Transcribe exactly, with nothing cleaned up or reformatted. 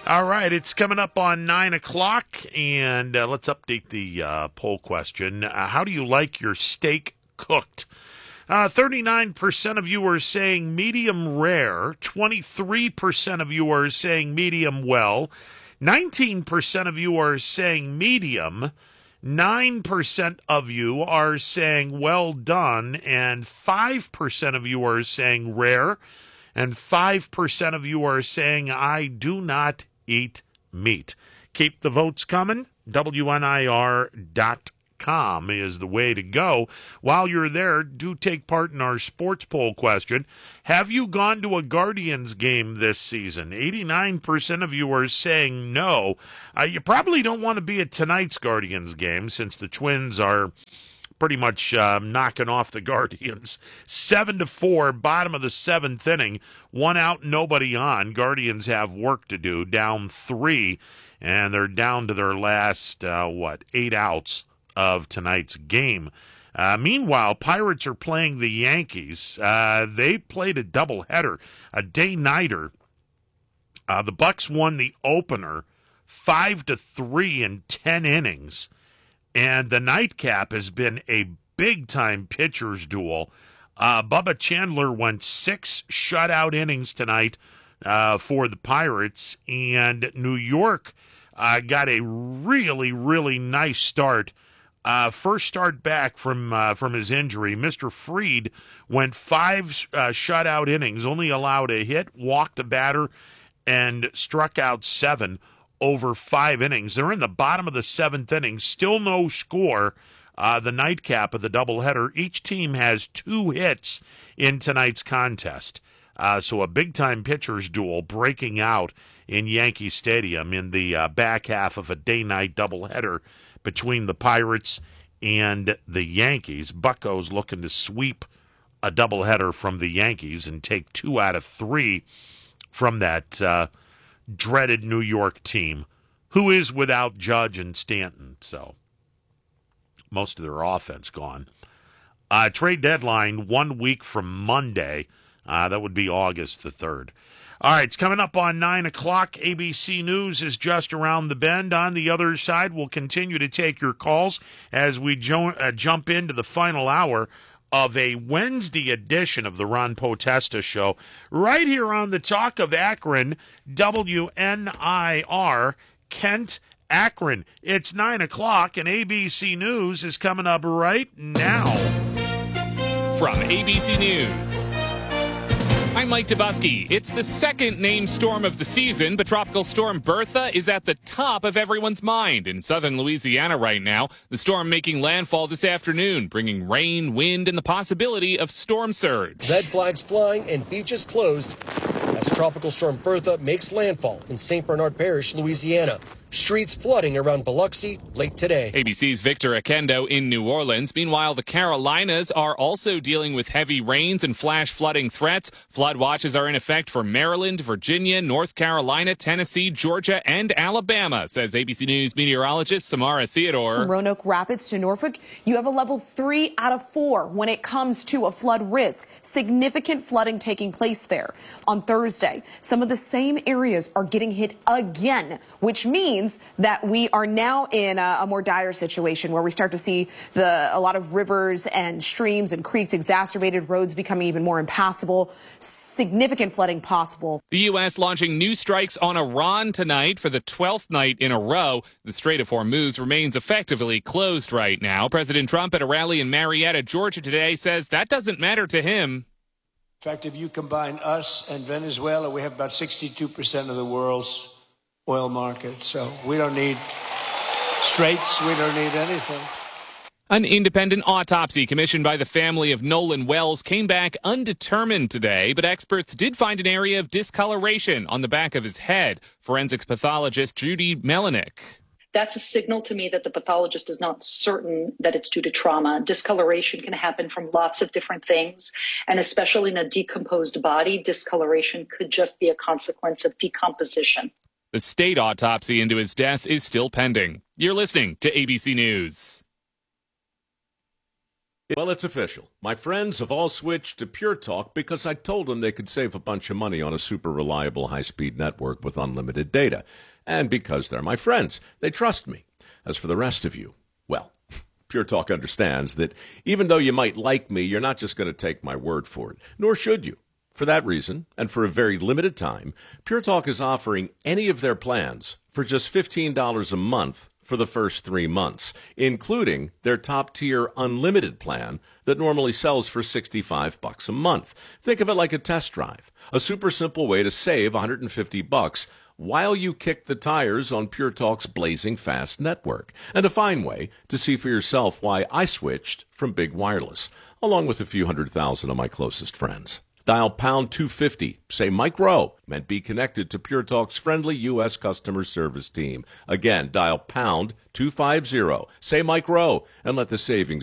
All right, it's coming up on nine o'clock, and uh, let's update the uh, poll question. Uh, how do you like your steak cooked? Uh, thirty-nine percent of you are saying medium rare, twenty-three percent of you are saying medium well, nineteen percent of you are saying medium, nine percent of you are saying well done, and five percent of you are saying rare, and five percent of you are saying I do not eat meat. Keep the votes coming. W N I R dot com is the way to go. While you're there, do take part in our sports poll question. Have you gone to a Guardians game this season? eighty-nine percent of you are saying no. Uh, you probably don't want to be at tonight's Guardians game since the Twins are pretty much uh, knocking off the Guardians. Seven to four, bottom of the seventh inning. One out, nobody on. Guardians have work to do, down three, and they're down to their last, uh, what, eight outs of tonight's game. Uh, meanwhile, Pirates are playing the Yankees. Uh, they played a doubleheader, a day-nighter. Uh, the Bucks won the opener five to three in ten innings. And the nightcap has been a big-time pitcher's duel. Uh, Bubba Chandler went six shutout innings tonight uh, for the Pirates, and New York uh, got a really, really nice start. Uh, first start back from uh, from his injury. Mister Fried went five uh, shutout innings, only allowed a hit, walked a batter, and struck out seven over five innings. They're in the bottom of the seventh inning, still no score. Uh, the nightcap of the doubleheader. Each team has two hits in tonight's contest. Uh, so a big-time pitcher's duel breaking out in Yankee Stadium in the uh, back half of a day-night doubleheader between the Pirates and the Yankees. Bucco's looking to sweep a doubleheader from the Yankees and take two out of three from that uh, dreaded New York team, who is without Judge and Stanton, so most of their offense gone. Uh, trade deadline one week from Monday. Uh, that would be August the third. All right, it's coming up on nine o'clock. A B C News is just around the bend. On the other side, we'll continue to take your calls as we jo- uh, jump into the final hour of a Wednesday edition of the Ron Potesta Show, right here on the Talk of Akron, W N I R, Kent, Akron. It's nine o'clock, and A B C News is coming up right now. From A B C News, I'm Mike Dubusky. It's the second named storm of the season, but Tropical Storm Bertha is at the top of everyone's mind in southern Louisiana right now. The storm making landfall this afternoon, bringing rain, wind, and the possibility of storm surge. Red flags flying and beaches closed as Tropical Storm Bertha makes landfall in Saint Bernard Parish, Louisiana. Streets flooding around Biloxi late today. A B C's Victor Akendo in New Orleans. Meanwhile, the Carolinas are also dealing with heavy rains and flash flooding threats. Flood watches are in effect for Maryland, Virginia, North Carolina, Tennessee, Georgia, and Alabama, says A B C News meteorologist Samara Theodore. From Roanoke Rapids to Norfolk, you have a level three out of four when it comes to a flood risk. Significant flooding taking place there. On Thursday, some of the same areas are getting hit again, which means that we are now in a, a more dire situation where we start to see the a lot of rivers and streams and creeks exacerbated, roads becoming even more impassable, significant flooding possible. The U S launching new strikes on Iran tonight for the twelfth night in a row. The Strait of Hormuz remains effectively closed right now. President Trump at a rally in Marietta, Georgia today says that doesn't matter to him. In fact, if you combine us and Venezuela, we have about sixty-two percent of the world's oil market. So we don't need straits. We don't need anything. An independent autopsy commissioned by the family of Nolan Wells came back undetermined today, but experts did find an area of discoloration on the back of his head. Forensics pathologist Judy Melanik. That's a signal to me that the pathologist is not certain that it's due to trauma. Discoloration can happen from lots of different things, and especially in a decomposed body, discoloration could just be a consequence of decomposition. The state autopsy into his death is still pending. You're listening to A B C News. Well, it's official. My friends have all switched to Pure Talk because I told them they could save a bunch of money on a super reliable high-speed network with unlimited data. And because they're my friends, they trust me. As for the rest of you, well, Pure Talk understands that even though you might like me, you're not just going to take my word for it, nor should you. For that reason, and for a very limited time, Pure Talk is offering any of their plans for just fifteen dollars a month for the first three months, including their top-tier unlimited plan that normally sells for sixty-five bucks a month. Think of it like a test drive, a super simple way to save one hundred fifty bucks while you kick the tires on Pure Talk's blazing fast network, and a fine way to see for yourself why I switched from big wireless, along with a few hundred thousand of my closest friends. Dial pound two fifty, say Mike Rowe, and be connected to Pure Talk's friendly U S customer service team. Again, dial pound two fifty, say Mike Rowe, and let the savings